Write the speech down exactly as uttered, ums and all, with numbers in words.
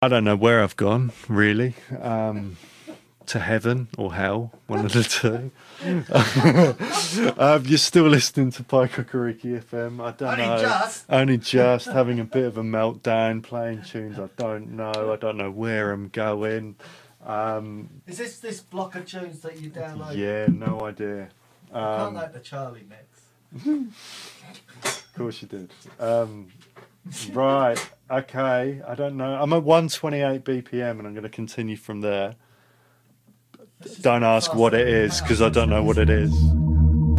I don't know where I've gone, really. Um, to heaven or hell, one of the two. um, you're still listening to Pai Kukuriki F M. I don't Only know. just. Only just having a bit of a meltdown, playing tunes I don't know. I don't know where I'm going. Um, Is this this block of tunes that you download? yeah, no idea. I can't Um, like the Charlie mix. of course you did. Um, right, okay. I don't know. I'm at one twenty-eight B P M and I'm going to continue from there. Don't ask what it is because I don't know what it is.